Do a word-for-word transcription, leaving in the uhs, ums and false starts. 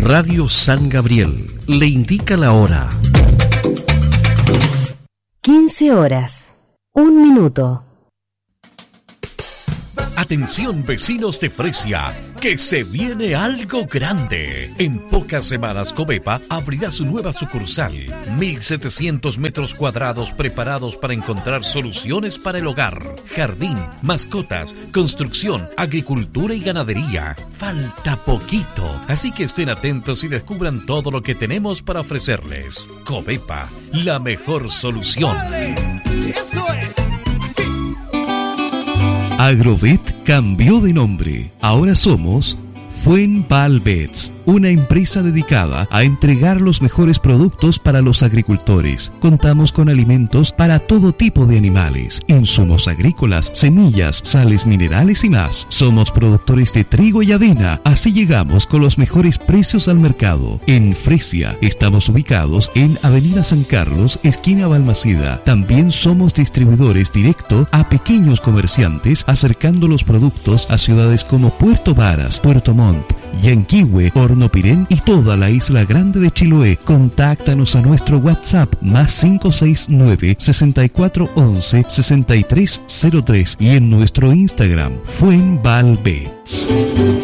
Radio San Gabriel le indica la hora. quince horas, un minuto. Atención vecinos de Fresia, que se viene algo grande. En pocas semanas Covepa abrirá su nueva sucursal. mil setecientos metros cuadrados preparados para encontrar soluciones para el hogar, jardín, mascotas, construcción, agricultura y ganadería. Falta poquito, así que estén atentos y descubran todo lo que tenemos para ofrecerles. Covepa, la mejor solución. Eso es. Agrovet cambió de nombre. Ahora somos Fuenvalvets, una empresa dedicada a entregar los mejores productos para los agricultores. Contamos con alimentos para todo tipo de animales, insumos agrícolas, semillas, sales minerales y más. Somos productores de trigo y avena, así llegamos con los mejores precios al mercado. En Fresia estamos ubicados en Avenida San Carlos, esquina Balmaceda. También somos distribuidores directo a pequeños comerciantes, acercando los productos a ciudades como Puerto Varas, Puerto Montt, Yanquihue, Hornopirén y toda la isla grande de Chiloé. Contáctanos a nuestro WhatsApp más cinco seis nueve, seis cuatro once, sesenta y tres cero tres y en nuestro Instagram Fuenvalvets.